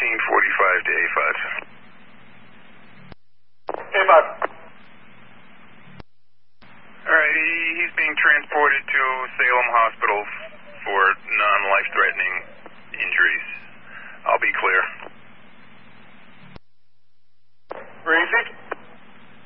1445 to A5. A5. All right, he's being transported to Salem Hospital for non-life-threatening injuries.